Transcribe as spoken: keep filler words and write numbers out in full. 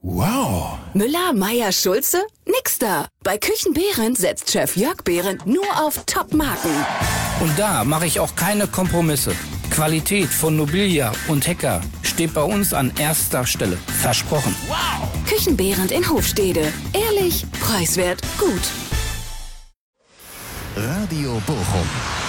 Wow. Müller, Meier, Schulze? Nix da. Bei Küchenbehrendt setzt Chef Jörg Behrendt nur auf Top-Marken. Und da mache ich auch keine Kompromisse. Qualität von Nobilia und Hecker steht bei uns an erster Stelle. Versprochen. Wow. Küchenbehrendt in Hofstede. Ehrlich, preiswert, gut. Radio Bochum.